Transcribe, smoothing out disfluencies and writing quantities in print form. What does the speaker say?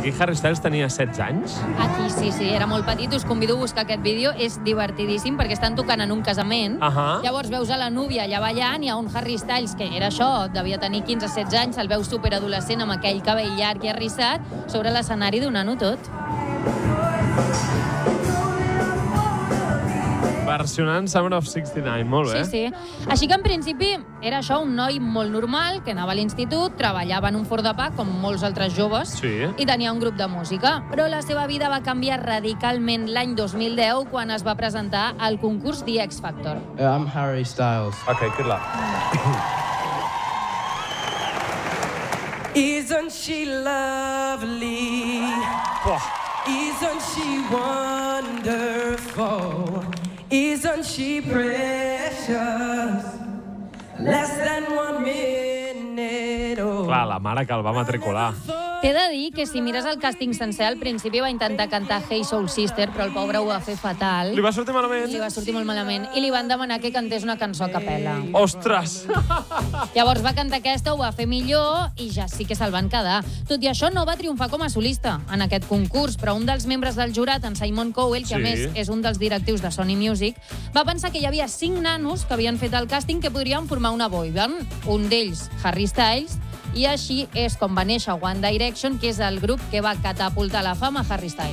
Aquí Harry Styles tenia 16 anys? Aquí sí, era molt petit. Us convido a buscar aquest vídeo. És divertidíssim perquè estan tocant en un casament. Llavors veus a la núvia allà ballant, hi ha un Harry Styles que era això, devia tenir 15-16 anys, el veus superadolescent amb aquell cabell llarg i arrissat sobre l'escenari donant-ho tot. Versionant Summer of 69, molt bé. Sí. Així que en principi era això, un noi molt normal que anava a l'institut, treballava en un forn de pa com molts altres joves i tenia un grup de música. Però la seva vida va canviar radicalment l'any 2010 quan es va presentar al concurs The X Factor. I'm Harry Styles. Okay, good luck. Isn't she lovely? Isn't she wonderful? Isn't she precious? Less than 1 minute old. Clar, la mare que el va matricular. T'he de dir que si mires el càsting sencer, al principi va intentar cantar Hey Soul Sister, però el pobre ho va fer fatal. Li va sortir malament? Li va sortir molt malament. I li van demanar que cantés una cançó a capella. Ostres! Llavors va cantar aquesta, ho va fer millor i ja sí que se'l van quedar. Tot i això, no va triomfar com a solista en aquest concurs, però un dels membres del jurat, en Simon Cowell, que a més és un dels directius de Sony Music, va pensar que hi havia 5 nanos que havien fet el càsting que podrien formar una boyband. Un d'ells, Harry Styles, i així és com va néixer One Direction, que és el grup que va catapultar la fama a Harry Styles.